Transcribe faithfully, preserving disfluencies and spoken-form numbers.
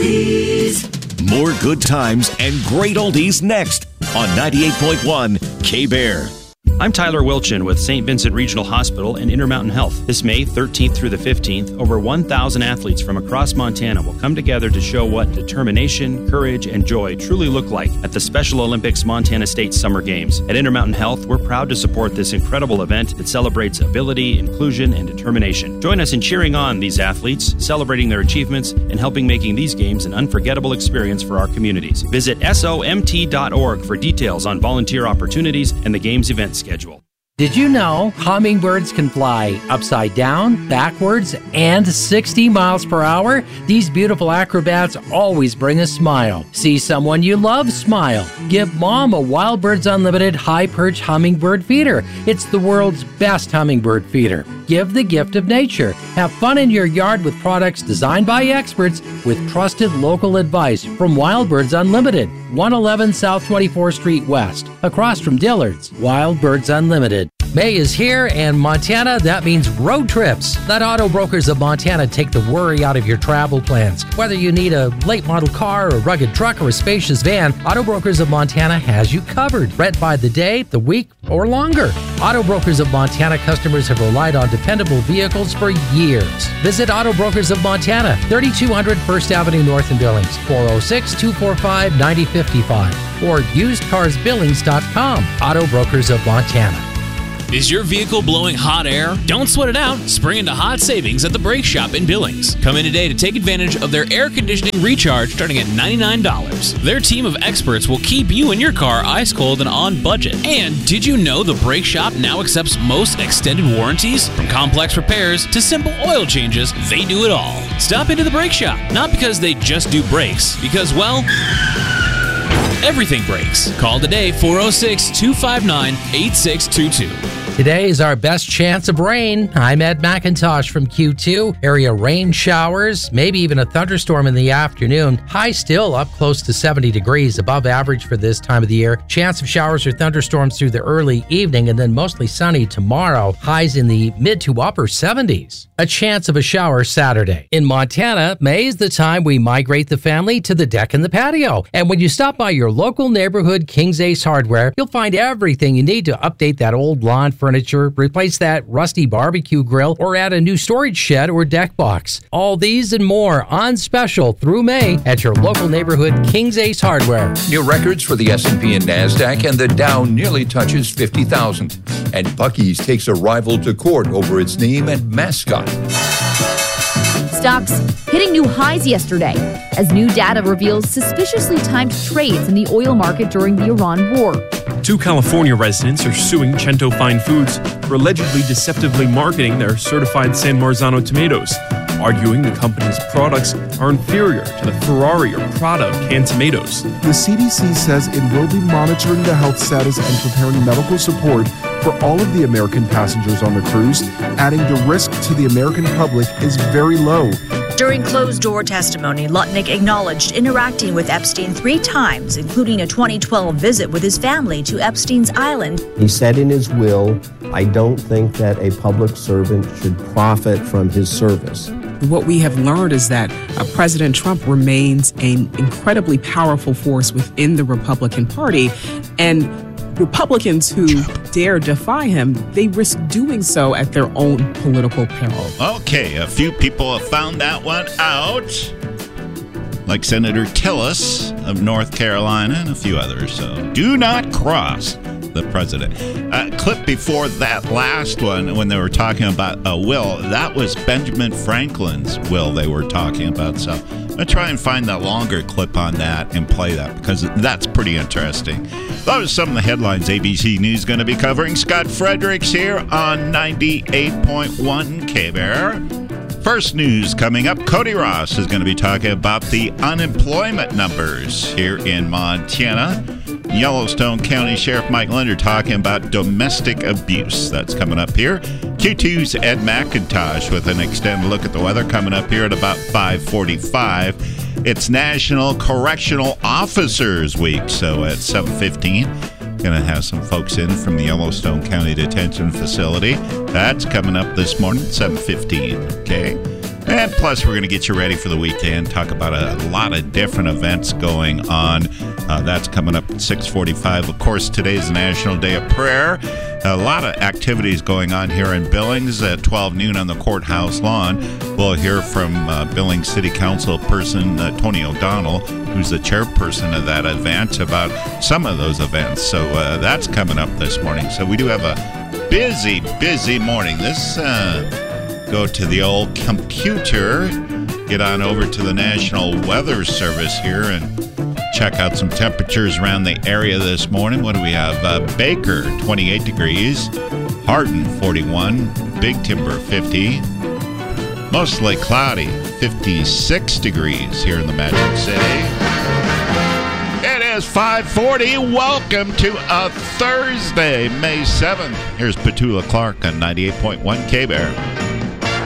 oldies. More good times and great oldies next on ninety-eight point one K-Bear. I'm Tyler Wilchin with Saint Vincent Regional Hospital and Intermountain Health. This May thirteenth through the fifteenth, over one thousand athletes from across Montana will come together to show what determination, courage, and joy truly look like at the Special Olympics Montana State Summer Games. At Intermountain Health, we're proud to support this incredible event that celebrates ability, inclusion, and determination. Join us in cheering on these athletes, celebrating their achievements, and helping making these games an unforgettable experience for our communities. Visit S O M T dot org for details on volunteer opportunities and the games event schedule. Did you know hummingbirds can fly upside down, backwards, and sixty miles per hour? These beautiful acrobats always bring a smile. See someone you love, smile. Give Mom a Wild Birds Unlimited high perch hummingbird feeder. It's the world's best hummingbird feeder. Give the gift of nature. Have fun in your yard with products designed by experts with trusted local advice from Wild Birds Unlimited, one eleven South twenty-fourth Street West, across from Dillard's. Wild Birds Unlimited. May is here, and Montana, that means road trips. Let Auto Brokers of Montana take the worry out of your travel plans. Whether you need a late model car, a rugged truck, or a spacious van, Auto Brokers of Montana has you covered. Rent by the day, the week, or longer. Auto Brokers of Montana customers have relied on dependable vehicles for years. Visit Auto Brokers of Montana, thirty-two hundred First Avenue North in Billings, four oh six, two four five, nine oh five five, or used cars billings dot com. Auto Brokers of Montana. Is your vehicle blowing hot air? Don't sweat it out. Spring into hot savings at the Brake Shop in Billings. Come in today to take advantage of their air conditioning recharge starting at ninety-nine dollars. Their team of experts will keep you and your car ice cold and on budget. And did you know the Brake Shop now accepts most extended warranties? From complex repairs to simple oil changes, they do it all. Stop into the Brake Shop, not because they just do brakes, because, well, everything breaks. Call today, four oh six, two five nine, eight six two two. Today is our best chance of rain. I'm Ed McIntosh from Q two. Area rain showers, maybe even a thunderstorm in the afternoon. High still up close to seventy degrees, above average for this time of the year. Chance of showers or thunderstorms through the early evening, and then mostly sunny tomorrow. Highs in the mid to upper seventies. A chance of a shower Saturday. In Montana, May is the time we migrate the family to the deck and the patio. And when you stop by your local neighborhood King's Ace Hardware, you'll find everything you need to update that old lawn furniture, replace that rusty barbecue grill, or add a new storage shed or deck box. All these and more on special through May at your local neighborhood King's Ace Hardware. New records for the S and P and NASDAQ, and the Dow nearly touches fifty thousand. And Buc-ee's takes a rival to court over its name and mascot. Stocks hitting new highs yesterday as new data reveals suspiciously timed trades in the oil market during the Iran war. Two California residents are suing Cento Fine Foods for allegedly deceptively marketing their certified San Marzano tomatoes, arguing the company's products are inferior to the Ferrari or Prada of canned tomatoes. The C D C says it will be monitoring the health status and preparing medical support for all of the American passengers on the cruise, adding the risk to the American public is very low. During closed-door testimony, Lutnick acknowledged interacting with Epstein three times, including a twenty twelve visit with his family to Epstein's Island. He said in his will, I don't think that a public servant should profit from his service. What we have learned is that uh, President Trump remains an incredibly powerful force within the Republican Party, and Republicans who dare defy him, they risk doing so at their own political peril. Okay, a few people have found that one out, like Senator Tillis of North Carolina and a few others. So do not cross the president. A clip before that last one, when they were talking about a will, that was Benjamin Franklin's will they were talking about. So I'm going to try and find that longer clip on that and play that, because that's pretty interesting. Those are some of the headlines A B C News is going to be covering. Scott Fredericks here on ninety-eight point one K-Bear. First news coming up, Cody Ross is going to be talking about the unemployment numbers here in Montana. Yellowstone County Sheriff Mike Linder talking about domestic abuse. That's coming up here. Q two's Ed McIntosh with an extended look at the weather coming up here at about five forty-five. It's National Correctional Officers Week, so at seven fifteen, going to have some folks in from the Yellowstone County Detention Facility. That's coming up this morning at seven fifteen. Okay. And plus, we're going to get you ready for the weekend, talk about a lot of different events going on. Uh, that's coming up at six forty-five. Of course, today's National Day of Prayer. A lot of activities going on here in Billings at twelve noon on the courthouse lawn. We'll hear from uh, Billings City Council person uh, Tony O'Donnell, who's the chairperson of that event, about some of those events. So uh, that's coming up this morning. So we do have a busy, busy morning. This, uh, go to the old computer, get on over to the National Weather Service here and check out some temperatures around the area this morning. What do we have? Uh, Baker, twenty-eight degrees. Hardin, forty-one. Big Timber, fifty. Mostly cloudy, fifty-six degrees here in the Magic City. It is five forty. Welcome to a Thursday, May seventh. Here's Petula Clark on ninety-eight point one K-Bear.